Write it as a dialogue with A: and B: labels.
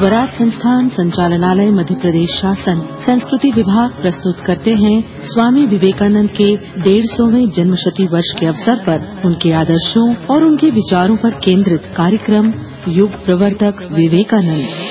A: स्वराज संस्थान संचालनालय मध्य प्रदेश शासन संस्कृति विभाग प्रस्तुत करते हैं स्वामी विवेकानंद के 150वें जन्मशती वर्ष के अवसर पर उनके आदर्शों और उनके विचारों पर केंद्रित कार्यक्रम युग प्रवर्तक विवेकानंद।